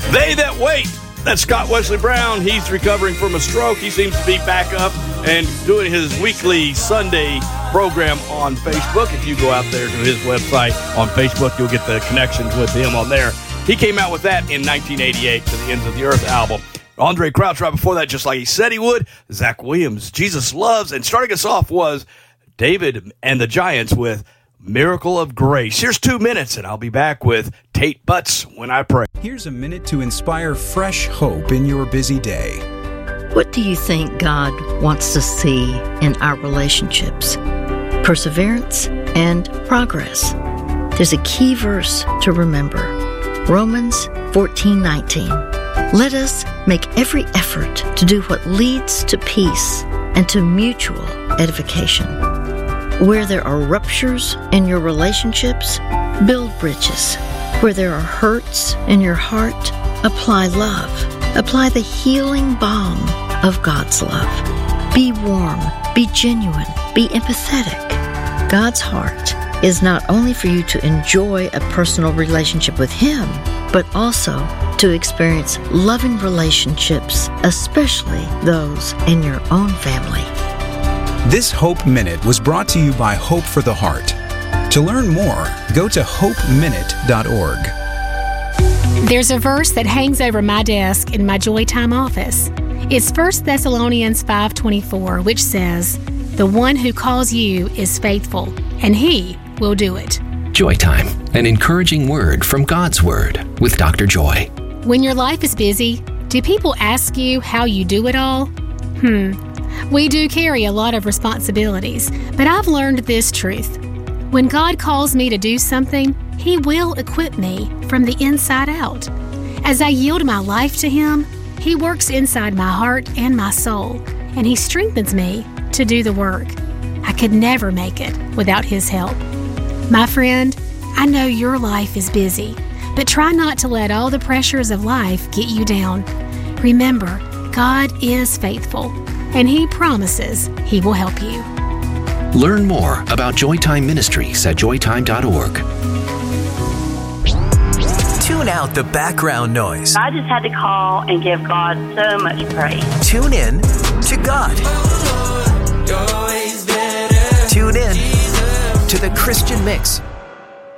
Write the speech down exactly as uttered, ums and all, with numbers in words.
They That Wait. That's Scott Wesley Brown. He's recovering from a stroke. He seems to be back up and doing his weekly Sunday program on Facebook. If you go out there to his website on Facebook, you'll get the connections with him on there. He came out with that in nineteen eighty-eight to the Ends of the Earth album. Andre Crouch right before that, just like he said he would. Zach Williams, Jesus Loves. And starting us off was David and the Giants with Miracle of Grace. Here's two minutes, and I'll be back with Tate Butts When I Pray. Here's a minute to inspire fresh hope in your busy day. What do you think God wants to see in our relationships? Perseverance and progress. There's a key verse to remember. Romans fourteen nineteen. Let us make every effort to do what leads to peace and to mutual edification. Where there are ruptures in your relationships, build bridges. Where there are hurts in your heart, apply love. Apply the healing balm of God's love. Be warm, be genuine, be empathetic. God's heart is not only for you to enjoy a personal relationship with Him, but also to experience loving relationships, especially those in your own family. This Hope Minute was brought to you by Hope for the Heart. To learn more, go to hope minute dot org. There's a verse that hangs over my desk in my Joy Time office. It's First Thessalonians five twenty-four, which says, "The one who calls you is faithful, and He will do it." Joy Time, an encouraging word from God's Word with Doctor Joy. When your life is busy, do people ask you how you do it all? Hmm. We do carry a lot of responsibilities, but I've learned this truth. When God calls me to do something, He will equip me from the inside out. As I yield my life to Him, He works inside my heart and my soul, and He strengthens me to do the work. I could never make it without His help. My friend, I know your life is busy, but try not to let all the pressures of life get you down. Remember, God is faithful, and He promises He will help you. Learn more about Joytime Ministries at joy time dot org. Tune out the background noise. I just had to call and give God so much praise. Tune in to God. Tune in to the Christian Mix